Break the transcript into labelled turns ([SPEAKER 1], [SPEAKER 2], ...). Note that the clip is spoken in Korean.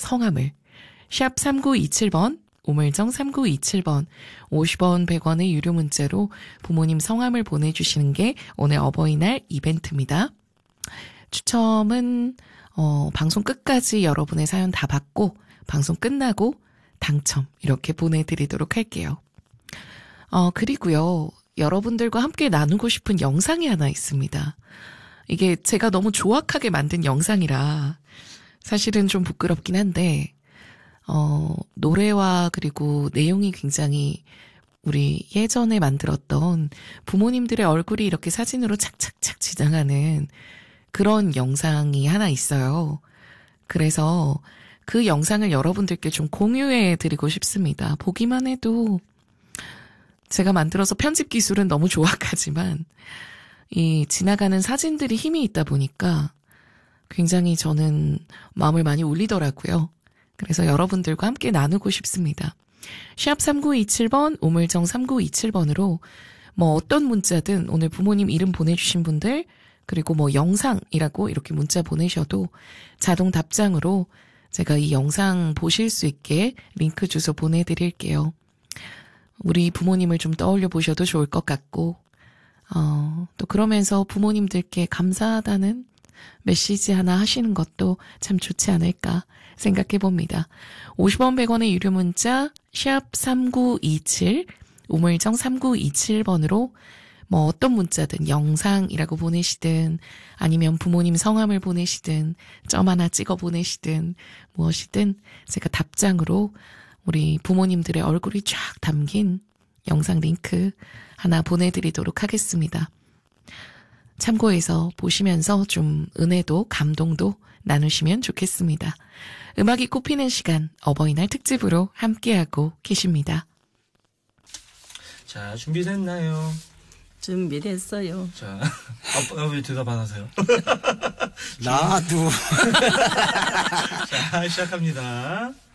[SPEAKER 1] 성함을 샵 3927번 우물정 3927번 50원 100원의 유료 문자로 부모님 성함을 보내주시는 게 오늘 어버이날 이벤트입니다. 추첨은 방송 끝까지 여러분의 사연 다 받고 방송 끝나고 당첨 이렇게 보내드리도록 할게요. 그리고요. 여러분들과 함께 나누고 싶은 영상이 하나 있습니다. 이게 제가 너무 조악하게 만든 영상이라 사실은 좀 부끄럽긴 한데 노래와 그리고 내용이 굉장히 우리 예전에 만들었던 부모님들의 얼굴이 이렇게 사진으로 착착착 지나가는 그런 영상이 하나 있어요. 그래서 그 영상을 여러분들께 좀 공유해 드리고 싶습니다. 보기만 해도 제가 만들어서 편집 기술은 너무 조악하지만 이 지나가는 사진들이 힘이 있다 보니까 굉장히 저는 마음을 많이 울리더라고요. 그래서 여러분들과 함께 나누고 싶습니다. 샵 3927번 우물정 3927번으로 뭐 어떤 문자든 오늘 부모님 이름 보내주신 분들 그리고 뭐 영상이라고 이렇게 문자 보내셔도 자동 답장으로 제가 이 영상 보실 수 있게 링크 주소 보내드릴게요. 우리 부모님을 좀 떠올려 보셔도 좋을 것 같고 또 그러면서 부모님들께 감사하다는 메시지 하나 하시는 것도 참 좋지 않을까 생각해 봅니다. 50원 100원의 유료 문자 샵 3927 우물정 3927번으로 뭐 어떤 문자든 영상이라고 보내시든 아니면 부모님 성함을 보내시든 점 하나 찍어 보내시든 무엇이든 제가 답장으로 우리 부모님들의 얼굴이 쫙 담긴 영상 링크 하나 보내드리도록 하겠습니다. 참고해서 보시면서 좀 은혜도 감동도 나누시면 좋겠습니다. 음악이 꼽히는 시간 어버이날 특집으로 함께하고 계십니다.
[SPEAKER 2] 자, 준비됐나요?
[SPEAKER 3] 준비됐어요.
[SPEAKER 2] 자, 아빠가 왜 대답 안 하세요?
[SPEAKER 4] 나도.
[SPEAKER 2] 자, 시작합니다.